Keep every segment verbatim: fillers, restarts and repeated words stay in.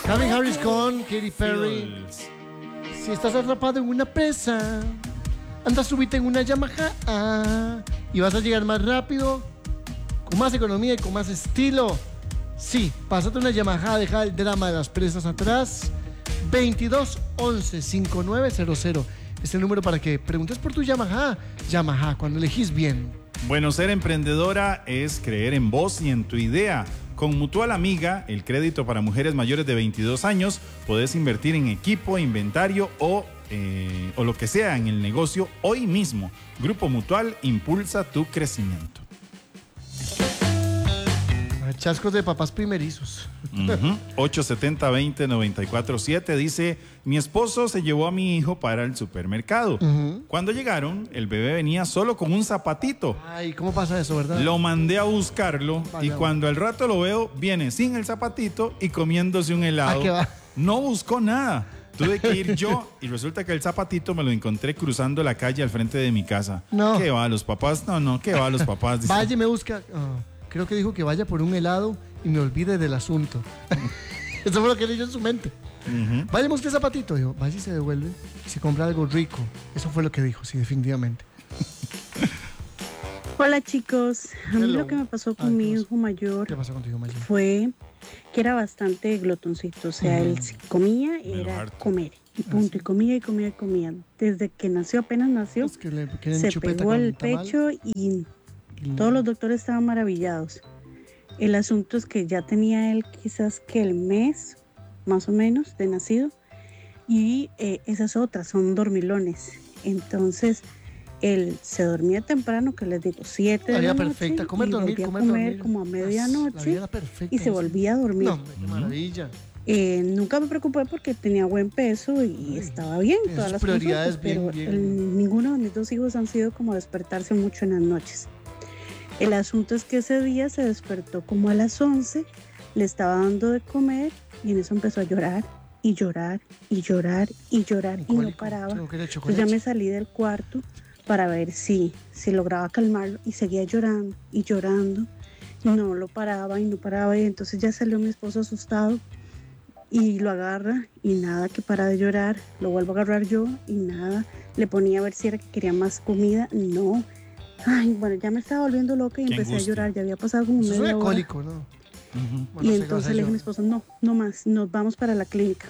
Calvin Harris con Katy Perry. Si estás atrapado en una presa, anda, súbite en una Yamaha ah, y vas a llegar más rápido, con más economía y con más estilo. Sí, pásate una Yamaha, deja el drama de las presas atrás. veintidós once cincuenta y nueve cero cero. Este es el número para que preguntes por tu Yamaha. Yamaha, cuando elegís bien. Bueno, ser emprendedora es creer en vos y en tu idea. Con Mutual Amiga, el crédito para mujeres mayores de veintidós años, podés invertir en equipo, inventario o, eh, o lo que sea en el negocio hoy mismo. Grupo Mutual impulsa tu crecimiento. Chascos de papás primerizos. Uh-huh. ocho siete cero, dos cero, nueve cuatro siete dice: mi esposo se llevó a mi hijo para el supermercado. Uh-huh. Cuando llegaron, el bebé venía solo con un zapatito. Ay, ¿cómo pasa eso, verdad? Lo mandé a buscarlo. Vaya, y cuando al rato lo veo, viene sin el zapatito y comiéndose un helado. ¿A qué va? No buscó nada. Tuve que ir yo y resulta que el zapatito me lo encontré cruzando la calle al frente de mi casa. No. ¿Qué va, los papás? No, no, ¿qué va, los papás? Dice, vaya y me busca. Oh. Creo que dijo que vaya por un helado y me olvide del asunto. Eso fue lo que leyó en su mente. Uh-huh. Vaya y busque zapatito. Dijo, vaya y se devuelve y se compra algo rico. Eso fue lo que dijo, sí, definitivamente. Hola, chicos. A mí Hello. Lo que me pasó con Ay, mi hijo mayor, ¿Qué pasó con tu hijo mayor? Fue que era bastante glotoncito. O sea, uh-huh. él si comía, era comer. Y punto. Y comía y comía y comía. Desde que nació, apenas nació, es que le, se pegó el pecho y... todos los doctores estaban maravillados. El asunto es que ya tenía él quizás que el mes, más o menos, de nacido. Y eh, esas otras son dormilones. Entonces, él se dormía temprano, que les digo, siete de la noche. Perfecta. Comer, y dormir, volvía comer, a comer dormir. como a medianoche. Perfecta, y se volvía a dormir. No, qué maravilla. Eh, nunca me preocupé porque tenía buen peso y Ay, estaba bien. Todas las prioridades cosas, bien, pero bien. El, ninguno de mis dos hijos han sido como despertarse mucho en las noches. El asunto es que ese día se despertó como a las once, le estaba dando de comer y en eso empezó a llorar y llorar y llorar y llorar y no paraba. Entonces ya me salí del cuarto para ver si, si lograba calmarlo y seguía llorando y llorando. No lo paraba y no paraba y entonces ya salió mi esposo asustado y lo agarra y nada que para de llorar. Lo vuelvo a agarrar yo y nada. Le ponía a ver si era que quería más comida. No. Ay, bueno, ya me estaba volviendo loca y Qué empecé angustia. a llorar. Ya había pasado como Eso media es hora. Cólico, ¿no? Uh-huh. Bueno, y entonces le dije a mi esposo, no, no más, nos vamos para la clínica.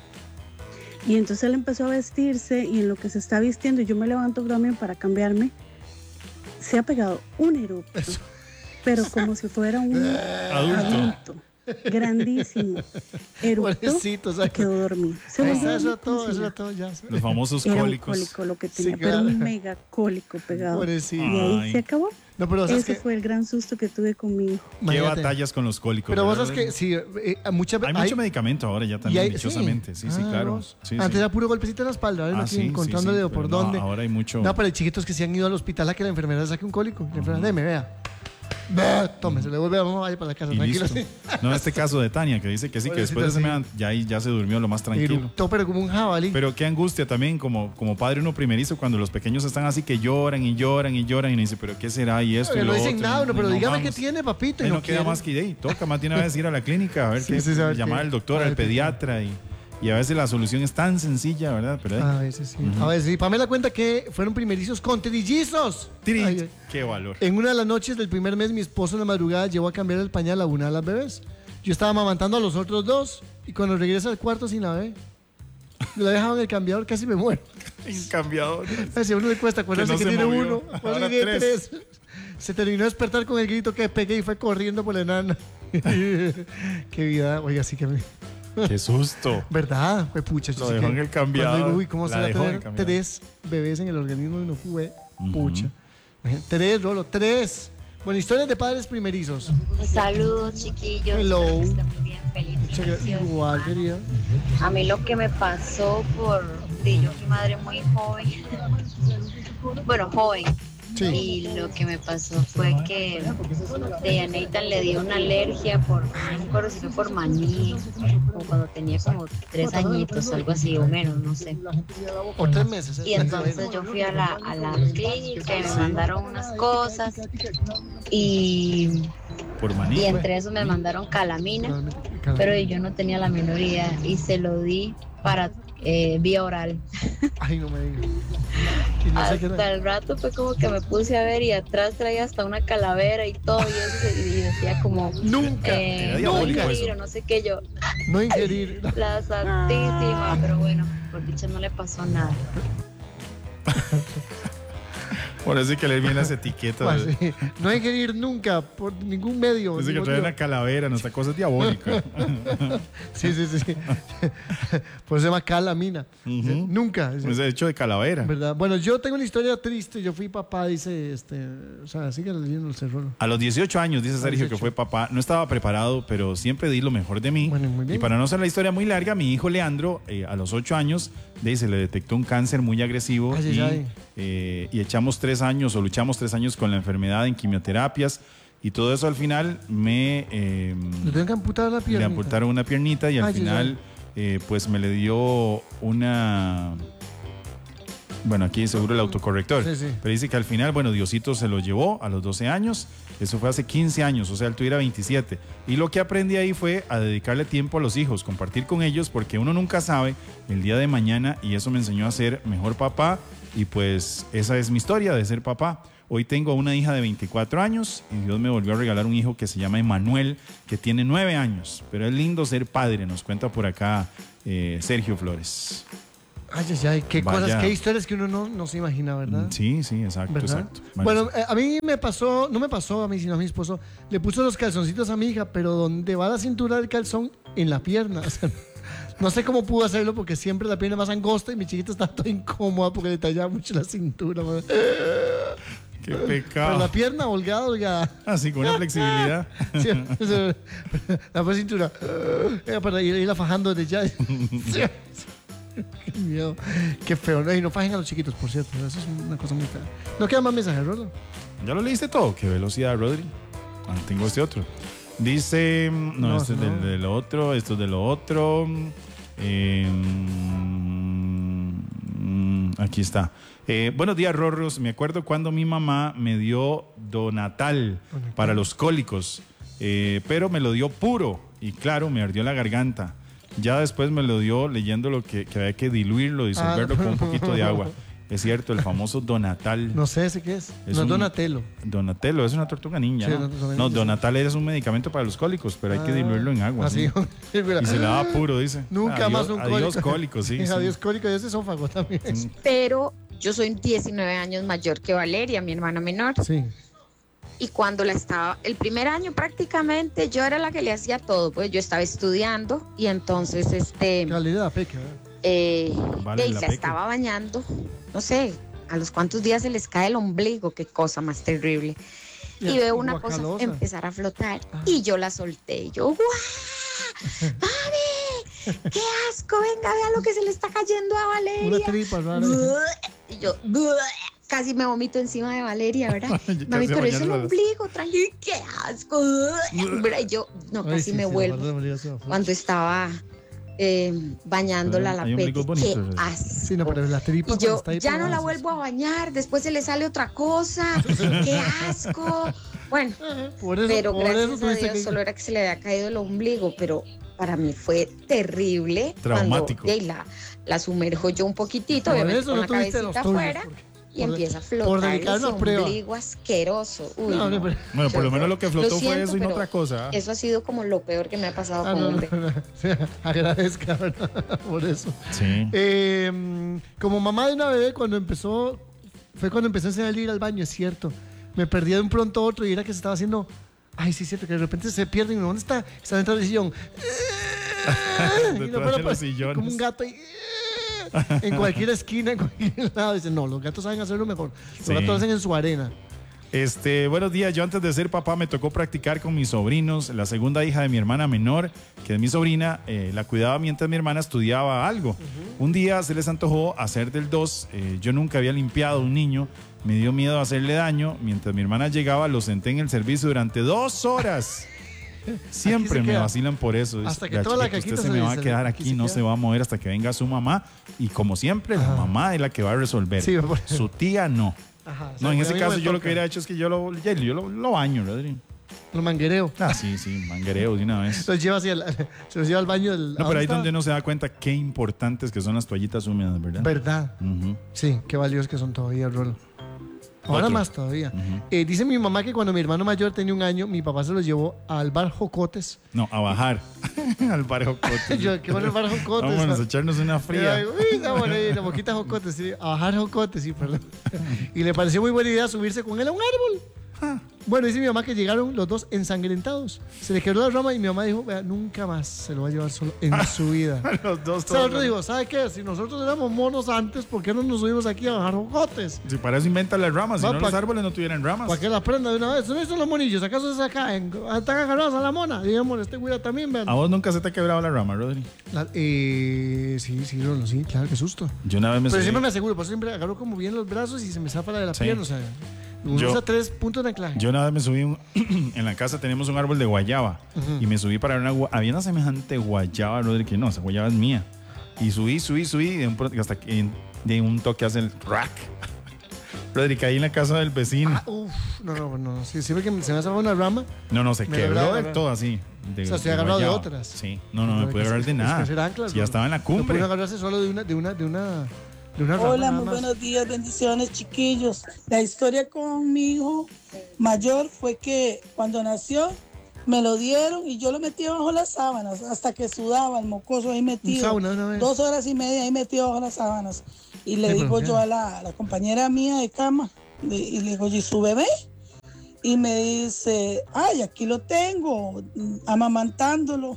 Y entonces él empezó a vestirse y en lo que se está vistiendo, yo me levanto también para cambiarme, se ha pegado un eructo, Eso. pero como si fuera un adulto. adulto. Grandísimo. Eructó y quedó dormido. Se volvió eso todo, eso todo ya. Los famosos Era cólicos. Un cólico lo que tenía, sí, claro. claro. Pero un mega cólico pegado. Pobrecito. Y ahí Ay. se acabó. No, pero Ese que... fue el gran susto que tuve con mi hijo. Qué Imagínate. batallas con los cólicos. Pero ¿verdad? vos sabes que sí, eh, muchas hay, hay mucho medicamento ahora ya también, hay, dichosamente. Sí, sí, sí ah, claro. No. Sí, Antes sí. era puro golpecito en la espalda, ¿verdad? Ah, Aquí sí, encontrándole sí, sí, por no, dónde. Ahora hay mucho. No, pero hay chiquitos que se han ido al hospital a que la enfermera saque un cólico. La enfermera, uh-huh. me vea. Tome, se le vuelve, vamos, vaya para la casa, y tranquilo. Sí. No, este caso de Tania, que dice que sí, que después de ese me ya, ya se durmió lo más tranquilo. Eructó, pero como un jabalí. Pero qué angustia también, como, como padre uno primerizo, cuando los pequeños están así que lloran y lloran y lloran y uno dice, pero ¿qué será? Y esto no, y lo no dicen otro, nada, y, uno, pero y no dígame vamos. qué tiene, papito. Y no, no queda más que de ahí. Toca más de una vez ir a la clínica a ver sí, qué, sí, llamar qué. al doctor, al pediatra y... Y a veces la solución es tan sencilla, ¿verdad? Pero, a veces sí. Uh-huh. A veces sí. Pamela cuenta que fueron primerizos con trillizos. Ay, ¡qué valor! En una de las noches del primer mes, mi esposo en la madrugada llevó a cambiar el pañal a una de las bebés. Yo estaba amamantando a los otros dos y cuando regresa al cuarto sin la bebé, la dejaba en el cambiador, casi me muero. En cambiador. Si a uno le cuesta acordarse que, no que tiene movió. uno, ahora que tres. tres. Se terminó de despertar con el grito que pegué y fue corriendo por la enana. Qué vida, oiga, sí que me... Qué susto. ¿Verdad? Fue pucha. Lo dejó en el cambiador. Uy, ¿cómo se va a tener tres bebés en el organismo de uno? Fue pucha. Uh-huh. Tres, Rolo, tres. Bueno, historias de padres primerizos. Saludos, chiquillos. Hello. Estén muy bien, feliz. Igual, querida. A mí lo que me pasó por... Sí, yo fui madre muy joven. Bueno, joven. Sí. Y lo que me pasó fue que de a Nathan le dio una alergia por, no me acuerdo si fue por maní, o cuando tenía como tres añitos, algo así, o menos, no sé. O tres meses. Y entonces yo fui a la, a la clínica y me mandaron unas cosas y por maní. Y entre esos me mandaron calamina, pero yo no tenía la menor idea y se lo di para eh, vía oral. Ay, no me digas. No sé hasta el rato fue como que me puse a ver y atrás traía hasta una calavera y todo y eso y decía como nunca, eh, no ingerir o no sé qué yo. No ingerir. La santísima, pero bueno, por dicha no le pasó nada. Por eso hay que leer bien las etiquetas. Pues, sí. No hay que ir nunca por ningún medio. Dice que trae una calavera, no, esta cosa es diabólica. Sí, sí, sí. Por eso se llama calamina. Uh-huh. Nunca. Es hecho de calavera. ¿Verdad? Bueno, yo tengo una historia triste. Yo fui papá, dice, este, o sea, sigue leyendo el cerro. A los dieciocho años, dice Sergio, dieciocho. que fue papá. No estaba preparado, pero siempre di lo mejor de mí. Bueno, muy bien. Y para no hacer la historia muy larga, mi hijo Leandro, eh, a los ocho años, de, se le detectó un cáncer muy agresivo. Ay, y, ay. Eh, y echamos tres años o luchamos tres años con la enfermedad en quimioterapias. Y todo eso al final me... Eh, Le tengo que amputar la pierna. Le amputaron una piernita y al Ay, final eh, pues me le dio una... Bueno, aquí seguro el autocorrector. Sí, sí. Pero dice que al final, bueno, Diosito se lo llevó a los doce años. Eso fue hace quince años, o sea, él tuviera veintisiete. Y lo que aprendí ahí fue a dedicarle tiempo a los hijos, compartir con ellos, porque uno nunca sabe el día de mañana y eso me enseñó a ser mejor papá. Y pues esa es mi historia de ser papá. Hoy tengo una hija de veinticuatro años y Dios me volvió a regalar un hijo que se llama Emanuel, que tiene nueve años. Pero es lindo ser padre, nos cuenta por acá eh, Sergio Flores. Ay, ay, ay, qué Vaya. cosas, qué historias que uno no, no se imagina, ¿verdad? Sí, sí, exacto, ¿Verdad? exacto. Bueno, eh, a mí me pasó, no me pasó a mí, sino a mi esposo, le puso los calzoncitos a mi hija, pero donde va la cintura del calzón, en la pierna. O sea, no sé cómo pudo hacerlo porque siempre la pierna más angosta y mi chiquita está toda incómoda porque le tallaba mucho la cintura. Man. Qué pecado. Pero la pierna holgada, holgada. Así, con una flexibilidad. Sí, la cintura. Era para irla fajando desde ya. Qué miedo. Qué feo. Y no fajen a los chiquitos, por cierto. Eso es una cosa muy fea. No queda más mensajes, Rodo. ¿Ya lo leíste todo? ¿Qué velocidad, Rodri? Ah, tengo este otro. Dice, no, No, este es no. del, del otro, esto es de lo otro. Eh, mm, aquí está. Eh, buenos días, Rorros. Me acuerdo cuando mi mamá me dio Donatal para los cólicos, eh, pero me lo dio puro y claro, me ardió la garganta. Ya después me lo dio leyendo lo que, que había que diluirlo, disolverlo Ah. con un poquito de agua. Es cierto, el famoso Donatal. No sé ese qué es. Es no un- Donatello. Donatello, es una tortuga ninja, Sí, ¿no? una tortuga No, ninja, Donatal es un medicamento para los cólicos, pero hay que Ah, diluirlo en agua. así. ¿sí? Y se le daba puro, dice. Nunca Adiós- más un Adiós cólico. cólicos, sí. sí. Adiós cólico y ese esófago también. Sí. Pero yo soy diecinueve años mayor que Valeria, mi hermana menor. Sí. Y cuando la estaba, el primer año prácticamente yo era la que le hacía todo, pues yo estaba estudiando y entonces este Calidad, peca. eh, Vale, y la la peque. estaba bañando, no sé, a los cuantos días se les cae el ombligo, qué cosa más terrible. Y- Y veo una cosa guacalosa. empezar a flotar Ah. y yo la solté. Y yo, ¡guau! ¡Mami! ¡Qué asco! Venga, vea lo que se le está cayendo a Valeria. Una tripa rara. Y yo casi me vomito encima de Valeria, ¿verdad? Casi Mami, pero es el bañándola. ombligo, tranquilo, qué asco. ¿Verdad? Y yo, no, Ay, casi sí, me sí, vuelvo. la verdad, María, sí, Cuando estaba eh, bañándola a la Hay ombligos Peti, qué bonitos, ¿eh? asco. Sí, no, pero la tripa Y cuando yo está ahí ya no pegada, la sí, vuelvo a bañar, después se le sale otra cosa, qué asco. Bueno, Por eso, pero por gracias eso a tuviste Dios que- solo era que se le había caído el ombligo, pero para mí fue terrible. Traumático. Cuando, y la, la sumerjo yo un poquitito, Por obviamente eso con no la tuviste los cabecita tuyos, afuera, porque- y por- empieza a por flotar dedicar ese una prueba. ombligo asqueroso. Uy, No, no. pero- Bueno, por lo menos lo que flotó Lo fue siento, eso y no pero otra cosa. ¿ah? Eso ha sido como lo peor que me ha pasado Ah, con no, un no, bebé. no. Sí, agradezca, ¿verdad? Por eso. Sí. Eh, como mamá de una bebé, cuando empezó, fue cuando empecé a enseñarle a ir al baño, es cierto. Me perdí de un pronto a otro y era que se estaba haciendo. Ay, sí, es cierto, que de repente se pierden. ¿Dónde está? Está dentro del sillón. Y no Detrás fuera de pa- los sillones. Como un gato ahí. En cualquier esquina, en cualquier lado. Dicen, no, los gatos saben hacerlo mejor. Los Sí. gatos lo hacen en su arena. Este, buenos días, yo antes de ser papá me tocó practicar con mis sobrinos. La segunda hija de mi hermana menor, que es mi sobrina, eh, la cuidaba mientras mi hermana estudiaba algo. Un día se les antojó hacer del dos. Eh, yo nunca había limpiado a un niño. Me dio miedo hacerle daño. Mientras mi hermana llegaba, lo senté en el servicio durante dos horas. Siempre Aquí se me queda. vacilan por eso. Hasta que "Vea, toda la chiquito, caquita usted se se me va a dice, quedar aquí aquí, se no queda". se va a mover hasta que venga su mamá. Y como siempre, la Ajá. mamá es la que va a resolver. Sí, por- Su tía no. Ajá, o sea, No, en a ese mí caso me yo lo toca. que hubiera hecho es que yo lo, yo lo, lo baño, Rodri. Lo manguereo. Ah, sí, sí, manguereo de una vez. Los lleva hacia el, se los lleva al baño del... No, pero ahí es donde uno se da cuenta qué importantes que son las toallitas húmedas, ¿verdad? ¿Verdad? Uh-huh. Sí, qué valiosos que son todavía, Rolo. Ahora Otro. más todavía. Uh-huh. Eh, dice mi mamá que cuando mi hermano mayor tenía un año, mi papá se los llevó al bar Jocotes. No, a bajar al bar Jocotes. Yo, qué bueno el bar Jocotes. Vámonos a echarnos una fría. Uy, está bueno ahí, la boquita Jocotes, sí. A bajar Jocotes, sí, perdón. Y le pareció muy buena idea subirse con él a un árbol. Ah. Bueno, dice mi mamá que llegaron los dos ensangrentados. Se le quebró la rama y mi mamá dijo, vea, nunca más se lo va a llevar solo en su vida. Los dos. O sea, otro dijo, ¿sabe qué? Si nosotros éramos monos antes, ¿por qué no nos subimos aquí a bajar jocotes? Si para eso inventan las ramas, si Va, no pa- los árboles no tuvieran ramas. ¿Para qué las prenda de una vez? ¿No son los monillos? ¿Acaso se acá? En, ¿Están agarrados a la mona? Digamos, este güey también, vean. ¿A vos nunca se te ha quebrado la rama, Rodri? La- eh, sí, sí, Rolo, sí, claro, qué susto. Yo una vez me Pero subí- siempre me aseguro, pues siempre agarro como bien los brazos y se me zafa la de la Sí. pierna, o sea, uno Yo- usa tres puntos de anclaje. Yo una vez me subí, un- en la casa tenemos un árbol de guayaba Ujú. y me subí para una, gua- había una semejante guayaba, Rodri, que no, esa guayaba es mía. Y subí, subí, subí, y de un, pro- hasta que en- de un toque hace el rack. Rodri, caí en la casa del vecino. Ah, uf, no, no, no, sí, siempre que se me zafado una rama, No, no, se me quebró lograba del agarrar. todo así. De, O sea, se ha agarrado de guayaba. otras. Sí, no, no, no me Hay pude que agarrar de hacer- hay que nada. hacer anclas, Si ya ¿no? estaba en la no cumbre. pueden agarrarse solo de una, de una, de una, de una rama Hola, nada muy más. buenos días, bendiciones, chiquillos. La historia con mi hijo mayor fue que cuando nació me lo dieron y yo lo metí bajo las sábanas hasta que sudaba el mocoso ahí Un metido. sauna de una vez. Dos horas y media ahí metido bajo las sábanas. Y le Sí, digo pero yo ya. a la, a la compañera mía de cama, de- y le digo, ¿y su bebé? Y me dice, ay, aquí lo tengo, mm, amamantándolo.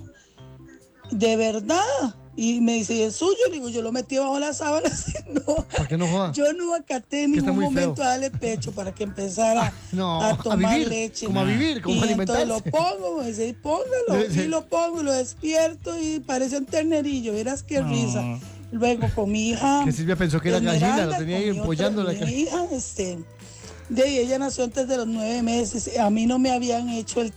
¿De verdad? Y me dice, ¿y el suyo? Le digo, yo lo metí bajo las sábanas. Y no, ¿Para qué no joda? yo no acaté en Que está ningún muy feo. momento a darle pecho para que empezara No, a a tomar vivir, leche. como a vivir, como y a alimentarse. entonces lo pongo, me dice, póngalo. Sí. Y lo pongo y lo despierto y parece un ternerillo. Verás qué No. risa. Luego con mi hija. Que Silvia pensó que era gallina, Esmeralda, lo tenía ahí con mi empollando otra- la mi cara. hija, este, de ahí ella nació antes de los nueve meses. A mí no me habían hecho el